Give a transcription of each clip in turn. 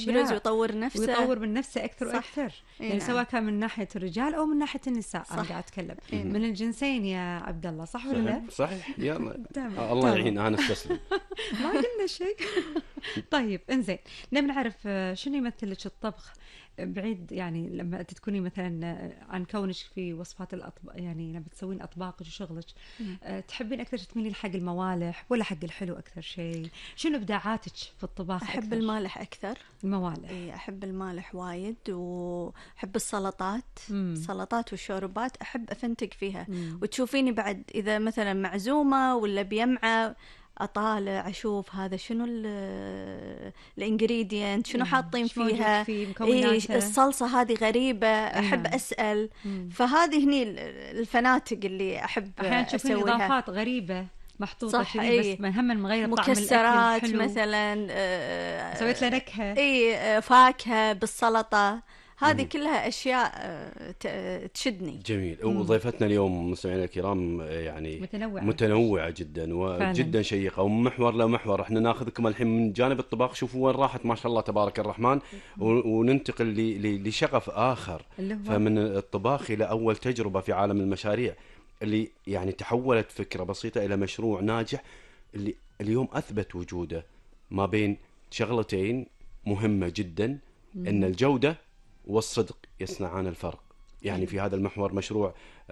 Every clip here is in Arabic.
يبرز ويطور نفسه ويطور من نفسه أكثر وأكثر. يعني نعم. سواء كان من ناحية الرجال أو من ناحية النساء. أنا قاعد أتكلم من الجنسين يا عبد الله، صح ولا لا؟ صحيح. يلا تمام. الله يعين، أنا استسلم. ما قلنا شيء. طيب انزين، نبي نعرف شنو يمثل لك الطبخ بعيد، يعني لما تكوني مثلا عن كونك في وصفات الأطباق، يعني لما تسوين أطباقك وشغلك تحبين أكثر تميلين حق الموالح ولا حق الحلو أكثر شيء؟ شنو إبداعاتك في الطباخ؟ أحب أكثر؟ المالح أكثر. الموالح. أحب المالح وايد، وأحب السلطات. السلطات والشوربات أحب أفنتق فيها. وتشوفيني بعد إذا مثلا معزومة ولا بيمعة أطالع أشوف هذا شنو الانجريدينت، شنو حاطين فيها، الصلصة هذه غريبة، أحب أسأل. فهذه هني الفناتق اللي أحب أحيانا تشوفين أسويها. إضافات غريبة محطوطة فيه، بس هم مغير طعم مكسرات الأكل مثلا، سويت له نكهة، فاكهة بالسلطة. هذه كلها أشياء تشدني. جميل. وضيفتنا اليوم مستمعينا الكرام يعني متنوعة جدا وجدا فعلا شيقة، ومحور لمحور. احنا ناخذكم الحين من جانب الطباخ، شوفوا وين راحت ما شاء الله تبارك الرحمن، وننتقل لشغف آخر. فمن الطباخ إلى أول تجربة في عالم المشاريع، اللي يعني تحولت فكرة بسيطة إلى مشروع ناجح، اللي اليوم أثبت وجوده ما بين شغلتين مهمة جدا، إن الجودة والصدق يصنعان الفرق. يعني في هذا المحور مشروع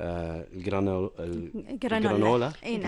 الجرانولا.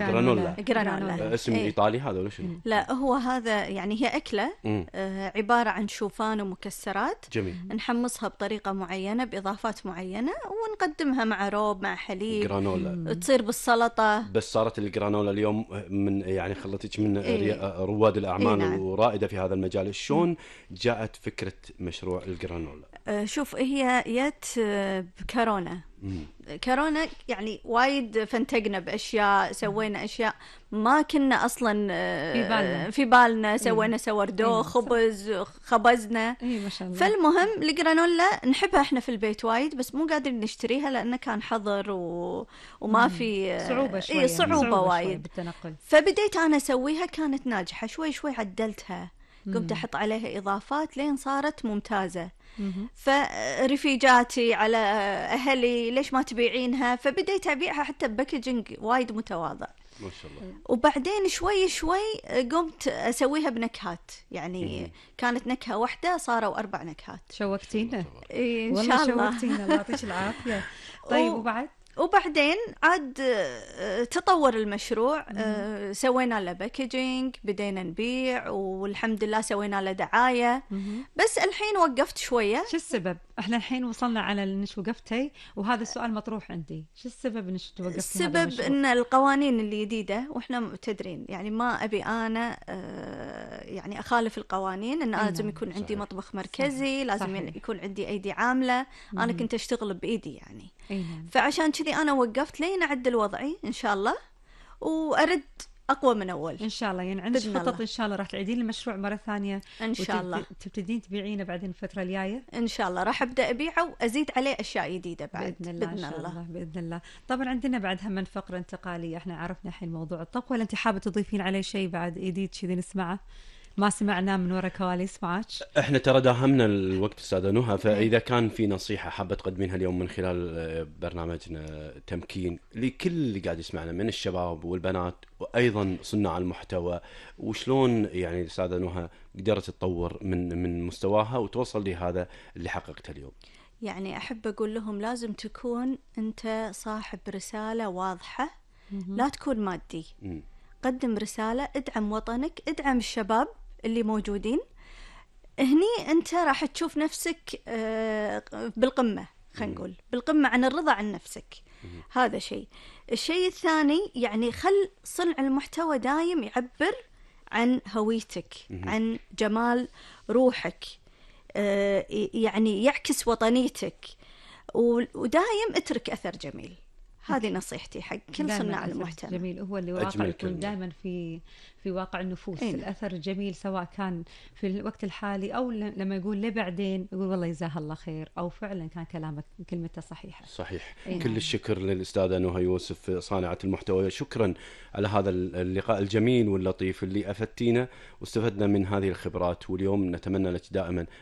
اسم إيطالي هذا ولا شنو؟ لا، هو هذا يعني هي أكلة عبارة عن شوفان ومكسرات. جميل. نحمصها بطريقة معينة بإضافات معينة ونقدمها مع روب مع حليب. جرانولا تصير بالسلطة. بس صارت الجرانولا اليوم من يعني خلتك من رواد الأعمال نعم. ورائدة في هذا المجال. شلون جاءت فكرة مشروع الجرانولا؟ شوف، هي جت بكورونا. كورونا يعني وايد فانتقنا بأشياء، سوينا أشياء ما كنا أصلا في بالنا. سوينا سوردو، خبز، خبزنا. ما شاء الله. فالمهم الجرانولا نحبها احنا في البيت وايد، بس مو قادرين نشتريها لأنه كان حظر وما في صعوبة شوية. صعوبة وايد بالتنقل. فبديت أنا أسويها، كانت ناجحة. شوي شوي عدلتها، قمت أحط عليها إضافات لين صارت ممتازة. فرفيجاتي على أهلي ليش ما تبيعينها، فبديت أبيعها حتى بباكجينج وايد متواضع ما شاء الله. وبعدين شوي شوي قمت أسويها بنكهات. يعني كانت نكهة واحدة صاروا 4 نكهات. شوقتينا إن شاء الله. شوقتينا، الله يعطيك العافية. طيب وبعدين عاد تطور المشروع. سوينا له باكجينج، بدينا نبيع، والحمد لله سوينا له دعاية. بس الحين وقفت شوية. شو السبب؟ احنا الحين وصلنا على انك وقفتي، وهذا السؤال مطروح عندي. شو السبب انك توقفتي؟ السبب ان القوانين الجديدة، واحنا تدرين يعني ما ابي انا يعني اخالف القوانين، ان لازم يكون عندي مطبخ مركزي. لازم يكون عندي ايدي عاملة. انا كنت اشتغل بايدي يعني. فعشان كذي انا وقفت لين اعدل وضعي ان شاء الله، وارد اقوى من اول ان شاء الله. يعني عندك خطط ان شاء الله راح تعيدين المشروع مره ثانيه ان شاء الله، تبتدين تبيعينه بعدين الفتره الجايه ان شاء الله. راح ابدا ابيعه وازيد عليه اشياء جديده بعد باذن الله. ان شاء الله باذن الله. طبعا عندنا بعد هم فقره انتقاليه. احنا عرفنا الحين موضوع الطبخ، ولا انت حابه تضيفين عليه شيء بعد جديد كذي نسمعه ما سمعناه من وراء كواليس معك؟ احنا ترى داهمنا الوقت استاذه نهى، فاذا كان في نصيحه حابه تقدمينها اليوم من خلال برنامجنا تمكين لكل اللي قاعد يسمعنا من الشباب والبنات وايضا صناع المحتوى، وشلون يعني الاستاذه نهى قدرت تطور من مستواها وتوصل لهذا اللي حققته اليوم؟ يعني احب اقول لهم لازم تكون انت صاحب رساله واضحه، لا تكون مادي. قدم رساله، ادعم وطنك، ادعم الشباب اللي موجودين هني. انت راح تشوف نفسك بالقمة، خلينا نقول بالقمة عن الرضا عن نفسك. هذا شيء. الشيء الثاني يعني خل صنع المحتوى دايم يعبر عن هويتك، عن جمال روحك، يعني يعكس وطنيتك، ودايم اترك أثر جميل. هذه نصيحتي حق كل صناع المحتوى. جميل هو اللي واقع يكون دائما في واقع النفوس. الأثر الجميل سواء كان في الوقت الحالي أو لما يقول لي بعدين يقول والله جزاه الله خير، أو فعلا كان كلامك كلمته صحيحة. صحيح. كل الشكر للأستاذة نهى يوسف صانعة المحتوى. شكرا على هذا اللقاء الجميل واللطيف اللي أفدتينا واستفدنا من هذه الخبرات، واليوم نتمنى لك دائما